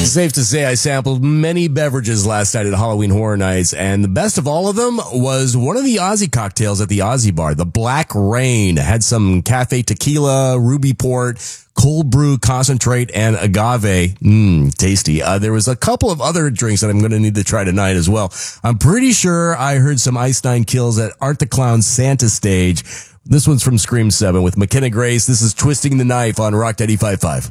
Safe to say I sampled many beverages last night at Halloween Horror Nights, and the best of all of them was one of the Aussie cocktails at the Aussie Bar, the Black Rain. It had some cafe tequila, ruby port, cold brew concentrate, and agave. Tasty. There was a couple of other drinks that I'm going to need to try tonight as well. I'm pretty sure I heard some Ice Nine Kills at Art the Clown Santa stage. This one's from Scream 7 with McKenna Grace. This is Twisting the Knife on Rock 95.5.